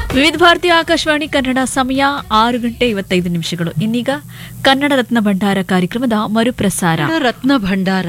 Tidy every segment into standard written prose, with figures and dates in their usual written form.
ವಿವಿಧ ಭಾರತಿ ಆಕಾಶವಾಣಿ ಕನ್ನಡ ಸಮಯ 6:55. ಇನ್ನೀಗ ಕನ್ನಡ ರತ್ನ ಭಂಡಾರ ಕಾರ್ಯಕ್ರಮದ ಮರುಪ್ರಸಾರ. ರತ್ನ ಭಂಡಾರ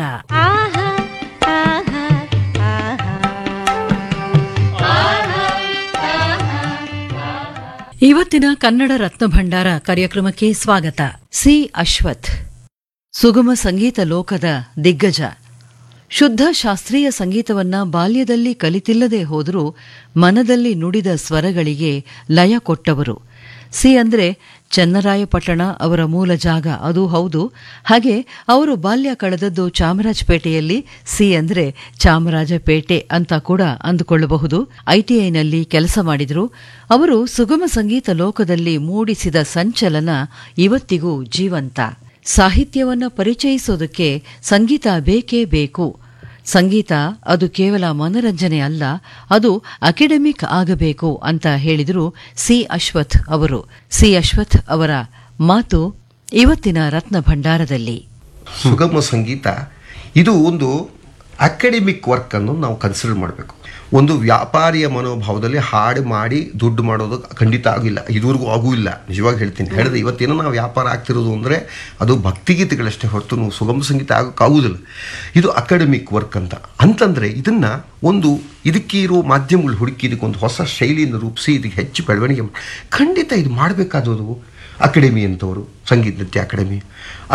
ಇವತ್ತಿನ ಕನ್ನಡ ರತ್ನ ಭಂಡಾರ ಕಾರ್ಯಕ್ರಮಕ್ಕೆ ಸ್ವಾಗತ. ಸಿ ಅಶ್ವಥ್ ಸುಗಮ ಸಂಗೀತ ಲೋಕದ ದಿಗ್ಗಜ. ಶುದ್ಧ ಶಾಸ್ತ್ರೀಯ ಸಂಗೀತವನ್ನ ಬಾಲ್ಯದಲ್ಲಿ ಕಲಿತಿಲ್ಲದೆ ಹೋದರೂ ಮನದಲ್ಲಿ ನುಡಿದ ಸ್ವರಗಳಿಗೆ ಲಯ ಕೊಟ್ಟವರು. ಸಿ ಅಂದ್ರೆ ಚನ್ನರಾಯಪಟ್ಟಣ ಅವರ ಮೂಲ ಜಾಗ, ಅದು ಹೌದು. ಹಾಗೆ ಅವರು ಬಾಲ್ಯ ಕಳೆದದ್ದು ಚಾಮರಾಜಪೇಟೆಯಲ್ಲಿ. ಸಿ ಅಂದ್ರೆ ಚಾಮರಾಜಪೇಟೆ ಅಂತ ಕೂಡ ಅಂದುಕೊಳ್ಳಬಹುದು. ಐಟಿಐನಲ್ಲಿ ಕೆಲಸ ಮಾಡಿದ್ರು. ಅವರು ಸುಗಮ ಸಂಗೀತ ಲೋಕದಲ್ಲಿ ಮೂಡಿಸಿದ ಸಂಚಲನ ಇವತ್ತಿಗೂ ಜೀವಂತ. ಸಾಹಿತ್ಯವನ್ನ ಪರಿಚಯಿಸೋದಕ್ಕೆ ಸಂಗೀತ ಬೇಕೇ ಬೇಕು. ಸಂಗೀತ ಅದು ಕೇವಲ ಮನರಂಜನೆ ಅಲ್ಲ, ಅದು ಅಕಾಡೆಮಿಕ್ ಆಗಬೇಕು ಅಂತ ಹೇಳಿದರು ಸಿ ಅಶ್ವಥ್ ಅವರು. ಸಿ ಅಶ್ವಥ್ ಅವರ ಮಾತು ಇವತ್ತಿನ ರತ್ನ ಭಂಡಾರದಲ್ಲಿ. ಸುಗಮ ಸಂಗೀತ ಇದು ಒಂದು ಅಕಾಡೆಮಿಕ್ ವರ್ಕ್ ಅನ್ನು ನಾವು ಕನ್ಸಿಡರ್ ಮಾಡಬೇಕು. ಒಂದು ವ್ಯಾಪಾರಿಯ ಮನೋಭಾವದಲ್ಲಿ ಹಾಡು ಮಾಡಿ ದುಡ್ಡು ಮಾಡೋದು ಖಂಡಿತ ಆಗಿಲ್ಲ, ಇದುವರೆಗೂ ಆಗೂ ಇಲ್ಲ. ನಿಜವಾಗಿ ಹೇಳ್ತೀನಿ, ಹೇಳಿದ್ರೆ ಇವತ್ತೇನೋ ನಾವು ವ್ಯಾಪಾರ ಆಗ್ತಿರೋದು ಅಂದರೆ ಅದು ಭಕ್ತಿಗೀತೆಗಳಷ್ಟೇ ಹೊರತು ನಾವು ಸುಗಮ ಸಂಗೀತ ಆಗೋಕ್ಕಾಗೋದಿಲ್ಲ. ಇದು ಅಕಾಡೆಮಿಕ್ ವರ್ಕ್ ಅಂತಂದರೆ ಇದನ್ನು ಇದಕ್ಕೆ ಇರೋ ಮಾಧ್ಯಮಗಳು ಹುಡುಕಿ ಇದಕ್ಕೊಂದು ಹೊಸ ಶೈಲಿಯನ್ನು ರೂಪಿಸಿ ಇದಕ್ಕೆ ಹೆಚ್ಚು ಬೆಳವಣಿಗೆ ಖಂಡಿತ ಇದು ಮಾಡಬೇಕಾದದು ಅಕಾಡೆಮಿ ಅಂತವರು, ಸಂಗೀತ ನೃತ್ಯ ಅಕಾಡೆಮಿ.